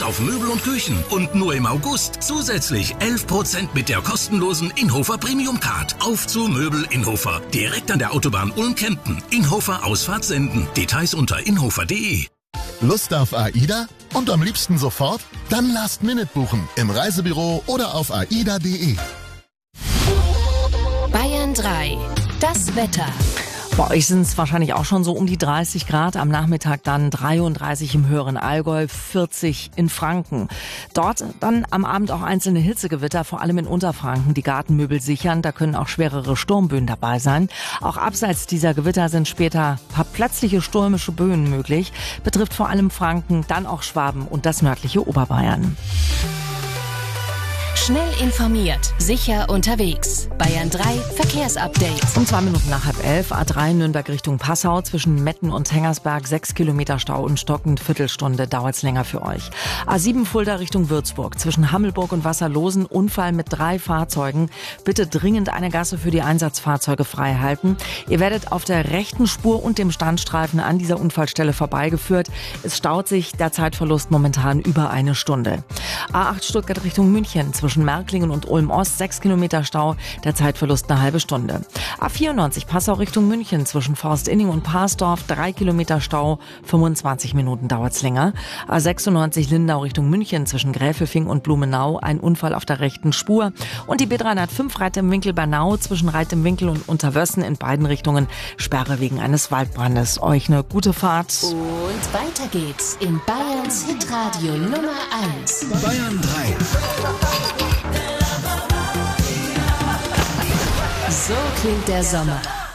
auf Möbel und Küchen. Und nur im August zusätzlich 11% mit der kostenlosen Inhofer Premium Card. Auf zu Möbel Inhofer. Direkt an der Autobahn Ulm-Kempen. Inhofer Ausfahrt Senden. Details unter inhofer.de. Lust auf AIDA? Und am liebsten sofort? Dann Last Minute buchen. Im Reisebüro oder auf aida.de. Bayern 3. Das Wetter. Bei euch sind es wahrscheinlich auch schon so um die 30 Grad, am Nachmittag dann 33 im höheren Allgäu, 40 in Franken. Dort dann am Abend auch einzelne Hitzegewitter, vor allem in Unterfranken, die Gartenmöbel sichern. Da können auch schwerere Sturmböen dabei sein. Auch abseits dieser Gewitter sind später ein paar plötzliche stürmische Böen möglich. Betrifft vor allem Franken, dann auch Schwaben und das nördliche Oberbayern. Schnell informiert, sicher unterwegs. Bayern 3 Verkehrsupdate. Um 2 Minuten nach 10:30, A3 Nürnberg Richtung Passau, zwischen Metten und Hengersberg, 6 Kilometer Stau und stockend, Viertelstunde dauert's länger für euch. A7 Fulda Richtung Würzburg, zwischen Hammelburg und Wasserlosen, Unfall mit 3 Fahrzeugen. Bitte dringend eine Gasse für die Einsatzfahrzeuge frei halten. Ihr werdet auf der rechten Spur und dem Standstreifen an dieser Unfallstelle vorbeigeführt. Es staut sich, der Zeitverlust momentan über 1 Stunde. A8 Stuttgart Richtung München, zwischen Märklingen und Ulm-Ost, 6 Kilometer Stau, der Zeitverlust eine halbe Stunde. A94 Passau Richtung München, zwischen Forstinning und Parsdorf, 3 Kilometer Stau, 25 Minuten dauert's länger. A96 Lindau Richtung München, zwischen Gräfelfing und Blumenau, ein Unfall auf der rechten Spur. Und die B305 Reit im Winkel Bernau, zwischen Reit im Winkel und Unterwössen in beiden Richtungen, Sperre wegen eines Waldbrandes. Euch eine gute Fahrt. Und weiter geht's in Bayerns Hitradio Nummer 1. Bayern 3. So klingt der Sommer.